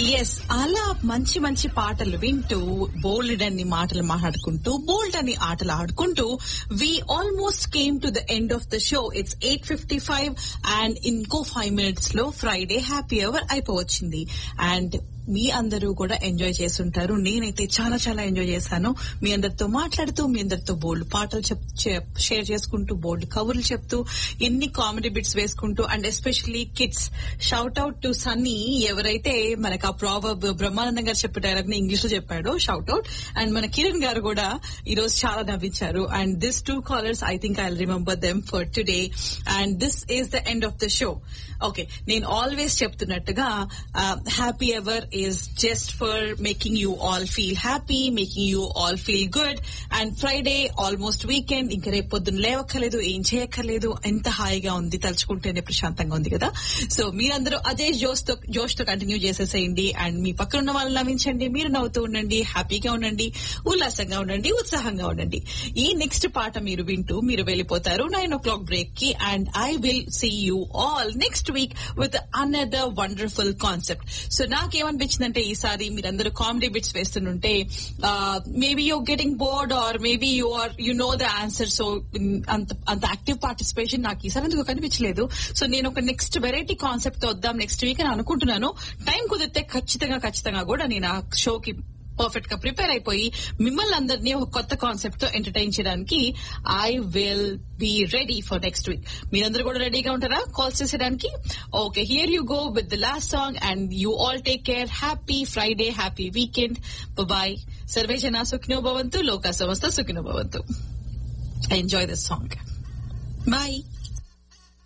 Yes, అలా మంచి మంచి పాటలు వింటూ బోల్డ్ అన్ని మాటలు మాట్లాడుకుంటూ బోల్డ్ అని ఆటలు ఆడుకుంటూ we almost came to the end of the show. It's 8:55 and ఇంకో 5 minutes లో ఫ్రైడే హ్యాపీ అవర్ అయిపోవచ్చింది. అండ్ మీ అందరూ కూడా ఎంజాయ్ చేస్తుంటారు. నేనైతే చాలా చాలా ఎంజాయ్ చేశాను. మీ అందరితో మాట్లాడుతూ, మీ అందరితో బోల్డ్ పాటలు షేర్ చేసుకుంటూ, బోల్డ్ కబుర్లు చెప్తూ, ఎన్ని కామెడీ బిట్స్ వేసుకుంటూ, and especially kids. Shout out to Sunny, ఎవరైతే మనకు ఆ ప్రావర్బ్ బ్రహ్మానందం గారు చెప్పే డైలాగ్ ని ఇంగ్లీష్ లో చెప్పాడో, షౌట్ అవుట్. అండ్ మన కిరణ్ గారు కూడా ఈ రోజు చాలా నవ్వించారు. And this 2 callers, I think I remember them for today. And this is the end of the show. Okay, నేను ఆల్వేస్ చెప్తున్నట్టుగా happy ever is just for making you all feel happy, making you all feel good. And Friday almost weekend, ఇంక రేపు పొద్దున్న లేవక్కర్లేదు, ఏం చేయక్కర్లేదు, ఎంత హాయిగా ఉంది, తలుచుకుంటేనే ప్రశాంతంగా ఉంది కదా. సో మీరందరూ అదే జోష్ తో కంటిన్యూ చేసేసేయండి. అండ్ మీ పక్కన ఉన్న వాళ్ళని నవ్వించండి, మీరు నవ్వుతూ ఉండండి, హ్యాపీగా ఉండండి, ఉల్లాసంగా ఉండండి, ఉత్సాహంగా ఉండండి. ఈ నెక్స్ట్ పాట మీరు వింటూ మీరు వెళ్ళిపోతారు 9 o'clock బ్రేక్ కి. And I will see you all next week with another wonderful concept. So నాకేమనిపించిందంటే, ఈసారి మీరందరూ కామెడీ బిట్స్ వేస్తుంటే maybe you're getting bored or maybe you know the answer. So అంత యాక్టివ్ పార్టిసిపేషన్ నాకు ఈసారి ఎందుకు కనిపించలేదు. సో నేను ఒక నెక్స్ట్ వెరైటీ కాన్సెప్ట్ తో వద్దాం నెక్స్ట్ వీక్ అని అనుకుంటున్నాను. టైం కుదిరితే ఖచ్చితంగా కూడా నేను ఆ షోకి పర్ఫెక్ట్ గా ప్రిపేర్ అయిపోయి మిమ్మల్ని అందరినీ ఒక కొత్త కాన్సెప్ట్ తో ఎంటర్టైన్ చేయడానికి I will be ready for next week. మీరందరూ కూడా రెడీగా ఉంటారా calls చేసేయడానికి? Okay, here you go with the last song and you all take care. Happy Friday, happy weekend, bye. Survey జనా సుఖినో భవంతు, లోకా సమస్త సుఖినో భవంతు. Enjoy this song. బాయ్.